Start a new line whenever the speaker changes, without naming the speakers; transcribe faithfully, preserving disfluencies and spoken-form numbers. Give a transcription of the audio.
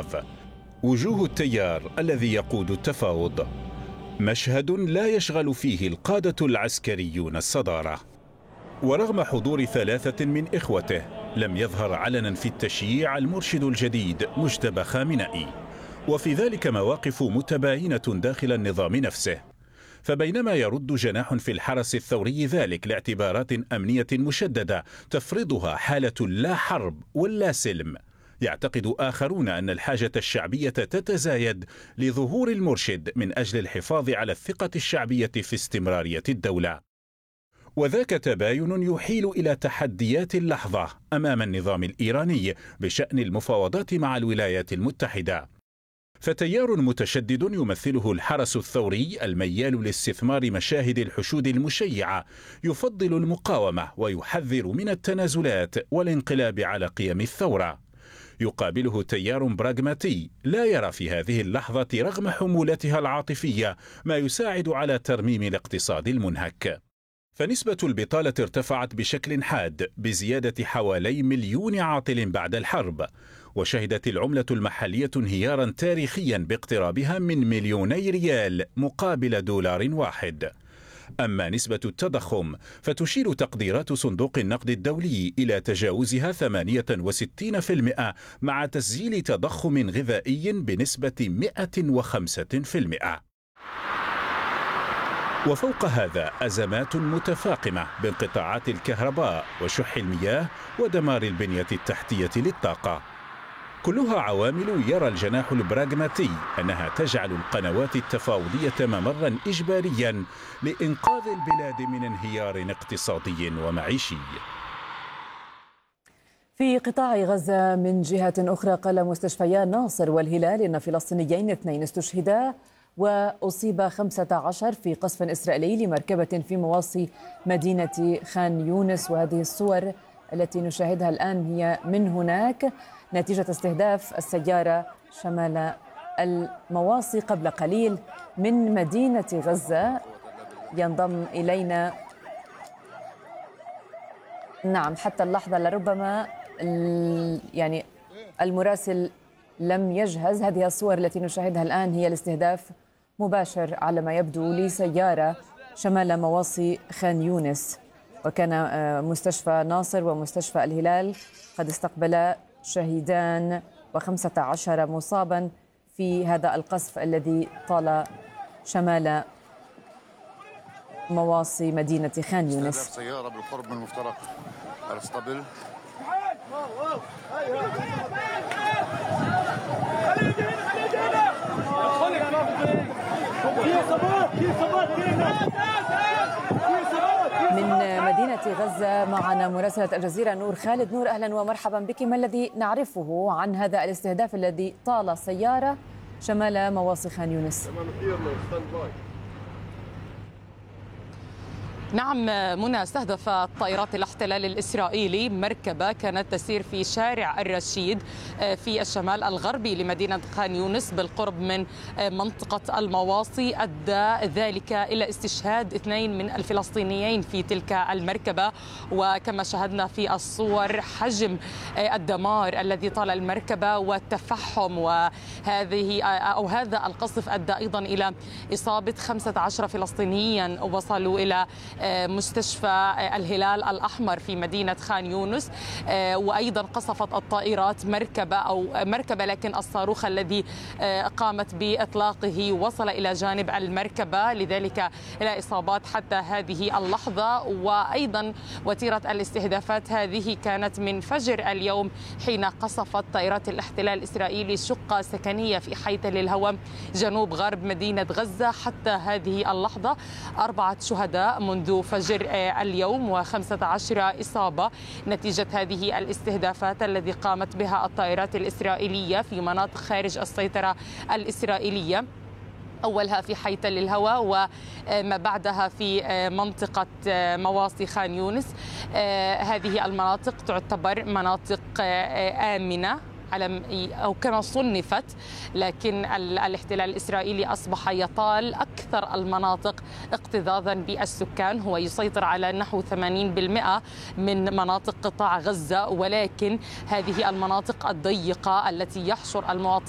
كييف. وجوه التيار الذي يقود التفاوض. مشهد لا يشغل فيه القادة العسكريون الصدارة. ورغم حضور ثلاثة من إخوته لم يظهر علنا في التشييع المرشد الجديد مجتبى خامنئي، وفي ذلك مواقف متباينة داخل النظام نفسه. فبينما يرد جناح في الحرس الثوري ذلك لاعتبارات أمنية مشددة تفرضها حالة لا حرب ولا سلم، يعتقد آخرون أن الحاجة الشعبية تتزايد لظهور المرشد من أجل الحفاظ على الثقة الشعبية في استمرارية الدولة. وذاك تباين يحيل إلى تحديات اللحظة أمام النظام الإيراني بشأن المفاوضات مع الولايات المتحدة. فتيار متشدد يمثله الحرس الثوري الميال لاستثمار مشاهد الحشود المشيعة يفضل المقاومة ويحذر من التنازلات والانقلاب على قيم الثورة. يقابله تيار براغماتي لا يرى في هذه اللحظة رغم حمولتها العاطفية ما يساعد على ترميم الاقتصاد المنهك. فنسبة البطالة ارتفعت بشكل حاد بزيادة حوالي مليون عاطل بعد الحرب، وشهدت العملة المحلية انهيارا تاريخيا باقترابها من مليوني ريال مقابل دولار واحد. أما نسبة التضخم فتشير تقديرات صندوق النقد الدولي إلى تجاوزها ثمانية وستين بالمئة مع تسجيل تضخم غذائي بنسبة مئة وخمسة بالمئة. وفوق هذا أزمات متفاقمة بانقطاعات الكهرباء وشح المياه ودمار البنية التحتية للطاقة، كلها عوامل يرى الجناح البراغماتي أنها تجعل القنوات التفاوضية ممرا إجباريا لإنقاذ البلاد من انهيار اقتصادي ومعيشي.
في قطاع غزة من جهة أخرى قال مستشفيا ناصر والهلال إن فلسطينيين اثنين استشهدا وأصيب خمسة عشر في قصف إسرائيلي لمركبة في مواصي مدينة خان يونس. وهذه الصور التي نشاهدها الآن هي من هناك نتيجة استهداف السيارة شمال المواصي قبل قليل من مدينة غزة. ينضم إلينا نعم حتى اللحظة لربما يعني المراسل لم يجهز. هذه الصور التي نشاهدها الآن هي الاستهداف مباشر على ما يبدو لسيارة شمال مواصي خان يونس. وكان مستشفى ناصر ومستشفى الهلال قد استقبل شهيدان وخمسة عشر مصابا في هذا القصف الذي طال شمال مواصي مدينة خان يونس.
سيارة بالقرب من مفترق الاسطبل.
من مدينة غزة معنا مراسلة الجزيرة نور خالد. نور أهلا ومرحبا بك. ما الذي نعرفه عن هذا الاستهداف الذي طال سيارة شمال مواصي خان يونس؟
نعم منى، استهدف طائرات الاحتلال الإسرائيلي مركبة كانت تسير في شارع الرشيد في الشمال الغربي لمدينة خان يونس بالقرب من منطقة المواصي. أدى ذلك إلى استشهاد اثنين من الفلسطينيين في تلك المركبة. وكما شاهدنا في الصور حجم الدمار الذي طال المركبة والتفحم، وهذه أو هذا القصف أدى أيضا إلى إصابة خمسة عشر فلسطينيا وصلوا إلى مستشفى الهلال الأحمر في مدينة خان يونس. وأيضا قصفت الطائرات مركبة أو مركبة لكن الصاروخ الذي قامت بإطلاقه وصل إلى جانب المركبة، لذلك لا إصابات حتى هذه اللحظة. وأيضا وتيرة الاستهدافات هذه كانت من فجر اليوم حين قصفت طائرات الاحتلال الإسرائيلي شقة سكنية في حي تل الهوى جنوب غرب مدينة غزة. حتى هذه اللحظة أربعة شهداء منذ فجر اليوم وخمسة عشر إصابة نتيجة هذه الاستهدافات التي قامت بها الطائرات الإسرائيلية في مناطق خارج السيطرة الإسرائيلية، أولها في حي تل الهوى وما بعدها في منطقة مواصي خان يونس. هذه المناطق تعتبر مناطق آمنة أو كما صنفت، لكن الاحتلال الإسرائيلي أصبح يطال أكثر المناطق اكتظاظا بالسكان. هو يسيطر على نحو ثمانين بالمئة من مناطق قطاع غزة، ولكن هذه المناطق الضيقة التي يحشر المواطنين